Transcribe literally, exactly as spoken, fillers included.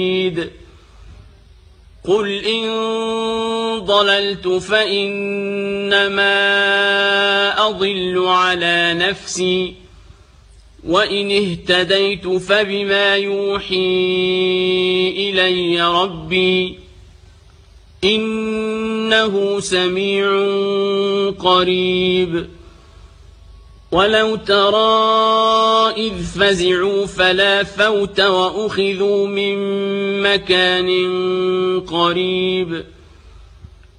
قل إن ضللت فإنما أضل على نفسي وإن اهتديت فبما يوحي إلي ربي إنه سميع قريب ولو ترى إذ فزعوا فلا فوت وأخذوا من مكان قريب